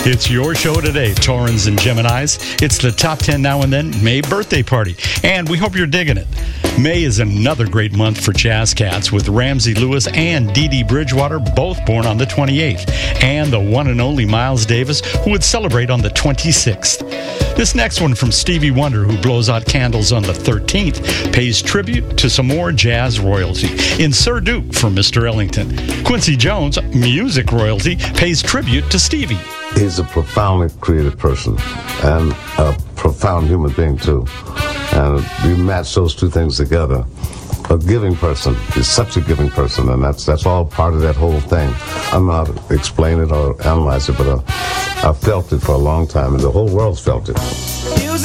It's your show today, Taurans and Geminis. It's the Top 10 Now and Then May birthday party, and we hope you're digging it. May is another great month for Jazz Cats, with Ramsey Lewis and Dee Dee Bridgewater both born on the 28th, and the one and only Miles Davis, who would celebrate on the 26th. This next one from Stevie Wonder, who blows out candles on the 13th, pays tribute to some more jazz royalty in Sir Duke from Mr. Ellington. Quincy Jones, music royalty, pays tribute to Stevie. He's a profoundly creative person and a profound human being, too. And you match those two things together. A giving person is such a giving person, and that's all part of that whole thing. I'm not explain it or analyze it, but I felt it for a long time, and the whole world's felt it.